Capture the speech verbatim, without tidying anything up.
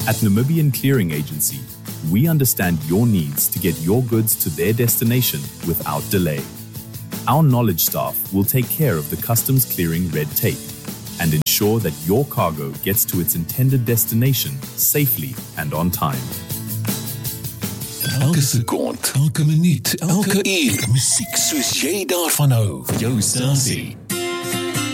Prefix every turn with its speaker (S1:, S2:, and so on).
S1: At Namibian Clearing Agency, we understand your needs to get your goods to their destination without delay. Our knowledge staff will take care of the customs clearing red tape and ensure that your cargo gets to its intended destination safely and on time.
S2: Elke sekond, elke minuut, elke uur, musiek soos jy daarvan hou. Jou stasie.